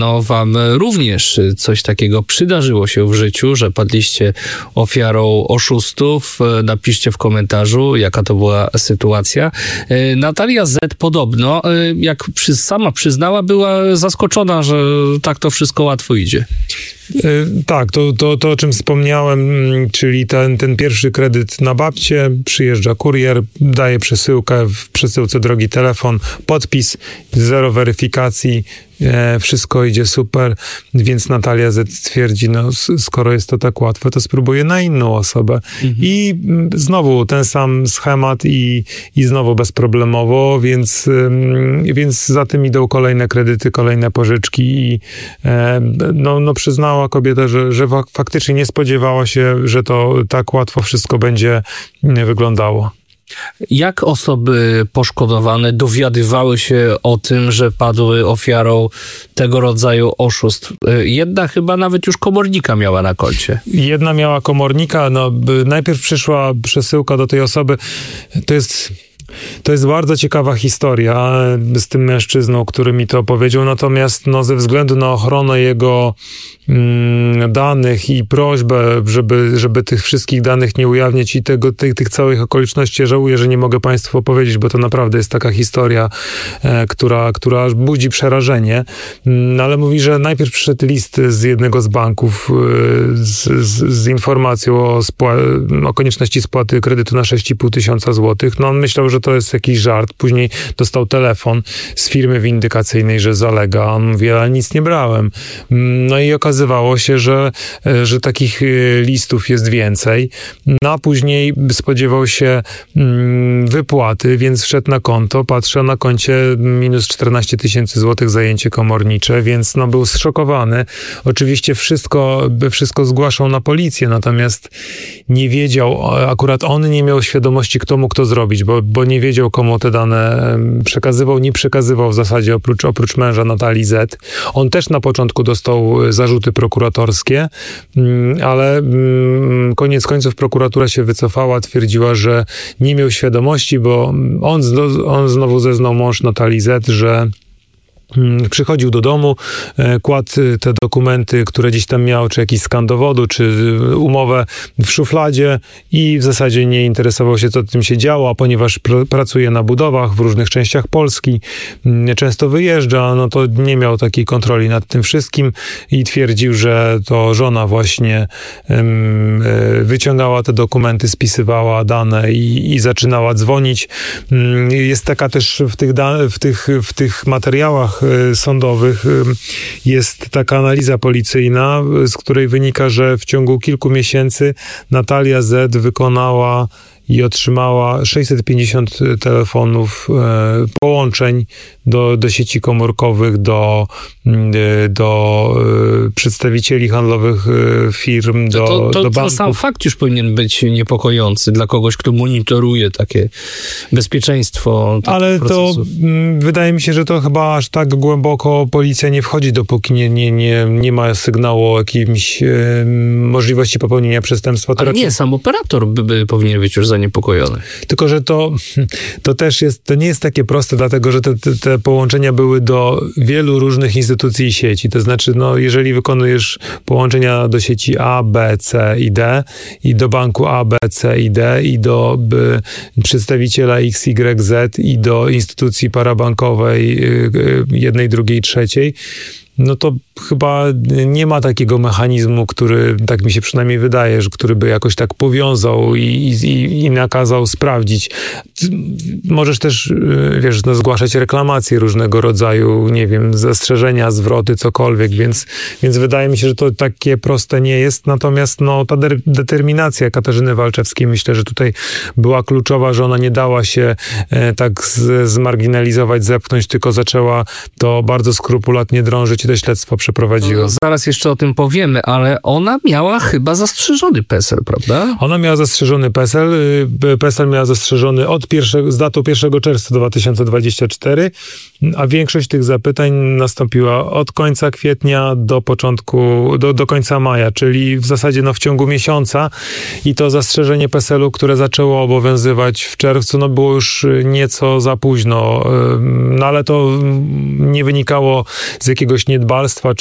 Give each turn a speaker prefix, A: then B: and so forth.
A: No, wam również coś takiego przydarzyło się w życiu, że padliście ofiarą oszustów. Napiszcie w komentarzu, jaka to była sytuacja. Natalia Z. podobno, jak sama przyznała, była zaskoczona, że tak to wszystko łatwo idzie.
B: Tak, to o czym wspomniałem, czyli ten pierwszy kredyt na babcię, przyjeżdża kurier, daje przesyłkę, w przesyłce drogi telefon, podpis, 0 weryfikacji, wszystko idzie super, więc Natalia Z twierdzi, no skoro jest to tak łatwe, to spróbuję na inną osobę. I znowu ten sam schemat i znowu bezproblemowo, więc za tym idą kolejne kredyty, kolejne pożyczki i no przyznała kobieta, że faktycznie nie spodziewała się, że to tak łatwo wszystko będzie wyglądało.
A: Jak osoby poszkodowane dowiadywały się o tym, że padły ofiarą tego rodzaju oszustw? Jedna chyba nawet już komornika miała na koncie.
B: Jedna miała komornika, najpierw przyszła przesyłka do tej osoby. To jest bardzo ciekawa historia z tym mężczyzną, który mi to opowiedział, natomiast ze względu na ochronę jego danych i prośbę, żeby tych wszystkich danych nie ujawniać i tych całych okoliczności, żałuję, że nie mogę Państwu opowiedzieć, bo to naprawdę jest taka historia, która budzi przerażenie. Ale mówi, że najpierw przyszedł list z jednego z banków z informacją o konieczności spłaty kredytu na 6,5 tysiąca złotych. On myślał, że to jest jakiś żart. Później dostał telefon z firmy windykacyjnej, że zalega. On mówi, ale nic nie brałem. No i okazywało się, że takich listów jest więcej. A później spodziewał się wypłaty, więc wszedł na konto, patrzy, a na koncie minus 14 tysięcy złotych zajęcie komornicze, więc był zszokowany. Oczywiście wszystko zgłaszał na policję, natomiast nie wiedział, akurat on nie miał świadomości, kto mógł to zrobić, bo nie wiedział, komu te dane przekazywał, nie przekazywał w zasadzie oprócz męża Natalii Z. On też na początku dostał zarzuty prokuratorskie, ale koniec końców prokuratura się wycofała, twierdziła, że nie miał świadomości, bo on znowu zeznał, mąż Natalii Z, że przychodził do domu, kładł te dokumenty, które gdzieś tam miał, czy jakiś skan dowodu, czy umowę w szufladzie i w zasadzie nie interesował się, co tym się działo, a ponieważ pracuje na budowach w różnych częściach Polski, często wyjeżdża, to nie miał takiej kontroli nad tym wszystkim i twierdził, że to żona właśnie wyciągała te dokumenty, spisywała dane i zaczynała dzwonić. Jest taka też w tych materiałach sądowych jest taka analiza policyjna, z której wynika, że w ciągu kilku miesięcy Natalia Z wykonała i otrzymała 650 telefonów, połączeń do sieci komórkowych, do przedstawicieli handlowych firm, do banków.
A: To sam fakt już powinien być niepokojący dla kogoś, kto monitoruje takie bezpieczeństwo.
B: Ale
A: procesów.
B: to wydaje mi się, że to chyba aż tak głęboko policja nie wchodzi, dopóki nie ma sygnału o jakimś możliwości popełnienia przestępstwa.
A: Ale nie, sam operator powinien być już zaniepokojony.
B: Tylko, że to też jest, to nie jest takie proste, dlatego, że te połączenia były do wielu różnych instytucji i sieci. To znaczy, jeżeli wykonujesz połączenia do sieci A, B, C i D i do banku A, B, C i D i do przedstawiciela X, Y, Z i do instytucji parabankowej jednej, drugiej, trzeciej, to chyba nie ma takiego mechanizmu, który, tak mi się przynajmniej wydaje, że który by jakoś tak powiązał i nakazał sprawdzić. Możesz też, zgłaszać reklamacje różnego rodzaju, nie wiem, zastrzeżenia, zwroty, cokolwiek, więc wydaje mi się, że to takie proste nie jest. Natomiast ta determinacja Katarzyny Walczewskiej, myślę, że tutaj była kluczowa, że ona nie dała się tak zmarginalizować, zepchnąć, tylko zaczęła to bardzo skrupulatnie drążyć i to śledztwo przeprowadziła.
A: Zaraz jeszcze o tym powiemy, ale ona miała chyba zastrzeżony PESEL, prawda?
B: Ona miała zastrzeżony PESEL. PESEL miała zastrzeżony z datą 1 czerwca 2024, a większość tych zapytań nastąpiła od końca kwietnia do końca maja, czyli w zasadzie w ciągu miesiąca i to zastrzeżenie PESEL-u, które zaczęło obowiązywać w czerwcu, było już nieco za późno, ale to nie wynikało z jakiegoś niedbalstwa